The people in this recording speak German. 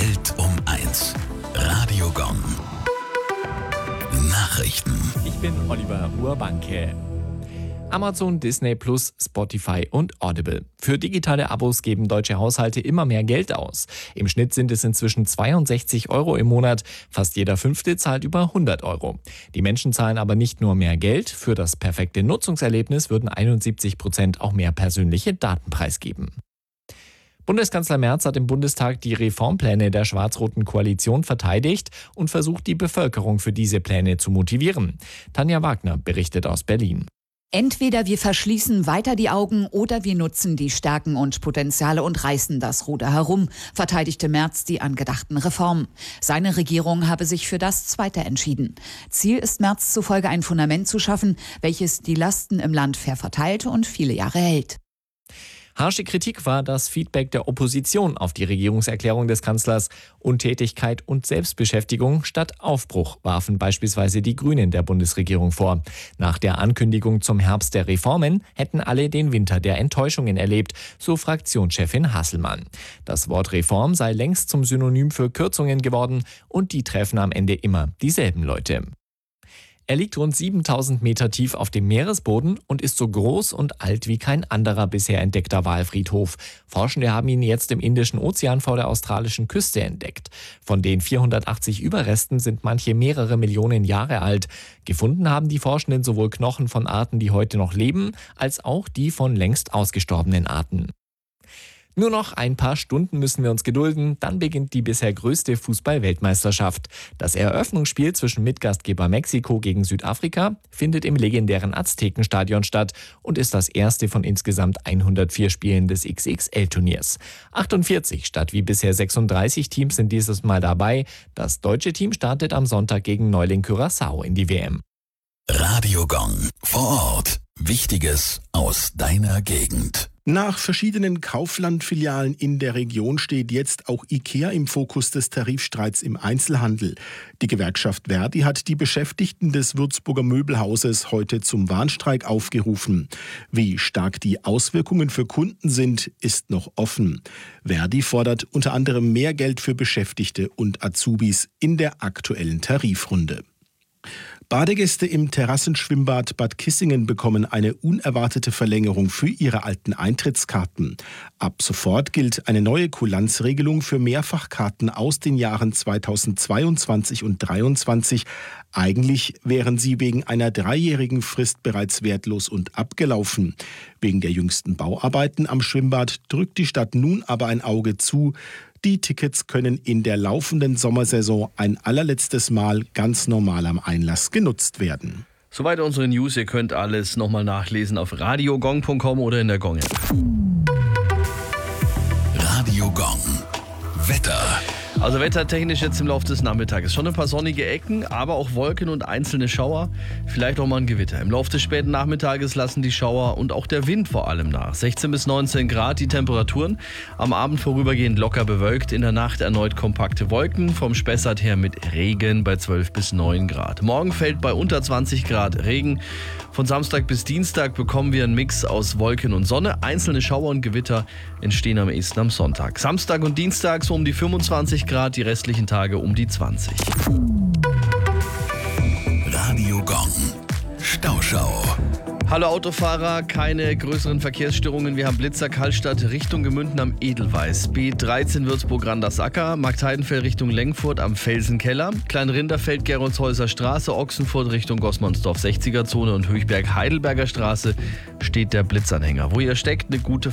Welt um 1. Radio Gong. Nachrichten. Ich bin Oliver Urbanke. Amazon, Disney+, Spotify und Audible. Für digitale Abos geben deutsche Haushalte immer mehr Geld aus. Im Schnitt sind es inzwischen 62 € im Monat. Fast jeder Fünfte zahlt über 100 €. Die Menschen zahlen aber nicht nur mehr Geld. Für das perfekte Nutzungserlebnis würden 71% auch mehr persönliche Daten preisgeben. Bundeskanzler Merz hat im Bundestag die Reformpläne der schwarz-roten Koalition verteidigt und versucht, die Bevölkerung für diese Pläne zu motivieren. Tanja Wagner berichtet aus Berlin. Entweder wir verschließen weiter die Augen oder wir nutzen die Stärken und Potenziale und reißen das Ruder herum, verteidigte Merz die angedachten Reformen. Seine Regierung habe sich für das Zweite entschieden. Ziel ist Merz zufolge ein Fundament zu schaffen, welches die Lasten im Land fair verteilt und viele Jahre hält. Harsche Kritik war das Feedback der Opposition auf die Regierungserklärung des Kanzlers. Untätigkeit und Selbstbeschäftigung statt Aufbruch warfen beispielsweise die Grünen der Bundesregierung vor. Nach der Ankündigung zum Herbst der Reformen hätten alle den Winter der Enttäuschungen erlebt, so Fraktionschefin Hasselmann. Das Wort Reform sei längst zum Synonym für Kürzungen geworden und die treffen am Ende immer dieselben Leute. Er liegt rund 7000 Meter tief auf dem Meeresboden und ist so groß und alt wie kein anderer bisher entdeckter Walfriedhof. Forschende haben ihn jetzt im Indischen Ozean vor der australischen Küste entdeckt. Von den 480 Überresten sind manche mehrere Millionen Jahre alt. Gefunden haben die Forschenden sowohl Knochen von Arten, die heute noch leben, als auch die von längst ausgestorbenen Arten. Nur noch ein paar Stunden müssen wir uns gedulden, dann beginnt die bisher größte Fußball-Weltmeisterschaft. Das Eröffnungsspiel zwischen Mitgastgeber Mexiko gegen Südafrika findet im legendären Aztekenstadion statt und ist das erste von insgesamt 104 Spielen des XXL-Turniers. 48 statt wie bisher 36 Teams sind dieses Mal dabei. Das deutsche Team startet am Sonntag gegen Neuling Curaçao in die WM. Radio Gong. Vor Ort. Wichtiges aus deiner Gegend. Nach verschiedenen Kaufland-Filialen in der Region steht jetzt auch IKEA im Fokus des Tarifstreits im Einzelhandel. Die Gewerkschaft Verdi hat die Beschäftigten des Würzburger Möbelhauses heute zum Warnstreik aufgerufen. Wie stark die Auswirkungen für Kunden sind, ist noch offen. Verdi fordert unter anderem mehr Geld für Beschäftigte und Azubis in der aktuellen Tarifrunde. Badegäste im Terrassenschwimmbad Bad Kissingen bekommen eine unerwartete Verlängerung für ihre alten Eintrittskarten. Ab sofort gilt eine neue Kulanzregelung für Mehrfachkarten aus den Jahren 2022 und 2023. Eigentlich wären sie wegen einer 3-jährigen Frist bereits wertlos und abgelaufen. Wegen der jüngsten Bauarbeiten am Schwimmbad drückt die Stadt nun aber ein Auge zu. Die Tickets können in der laufenden Sommersaison ein allerletztes Mal ganz normal am Einlass genutzt werden. Soweit unsere News. Ihr könnt alles nochmal nachlesen auf radiogong.com oder in der Gong-App. Radio Gong. Wetter. Also wettertechnisch jetzt im Laufe des Nachmittages schon ein paar sonnige Ecken, aber auch Wolken und einzelne Schauer, vielleicht auch mal ein Gewitter. Im Laufe des späten Nachmittages lassen die Schauer und auch der Wind vor allem nach. 16 bis 19 Grad die Temperaturen, am Abend vorübergehend locker bewölkt, in der Nacht erneut kompakte Wolken, vom Spessart her mit Regen bei 12 bis 9 Grad. Morgen fällt bei unter 20 Grad Regen. Von Samstag bis Dienstag bekommen wir einen Mix aus Wolken und Sonne. Einzelne Schauer und Gewitter entstehen am ehesten am Sonntag. Samstag und Dienstag so um die 25 Grad, die restlichen Tage um die 20. Radio Gong. Stauschau. Hallo Autofahrer, keine größeren Verkehrsstörungen. Wir haben Blitzer Kallstadt Richtung Gemünden am Edelweiß. B13 Würzburg-Randersacker, Marktheidenfeld Richtung Lengfurt am Felsenkeller. Kleinrinderfeld Geroldshäuser Straße, Ochsenfurt Richtung Gossmannsdorf 60er Zone und Höchberg Heidelberger Straße steht der Blitzanhänger. Wo ihr steckt, eine gute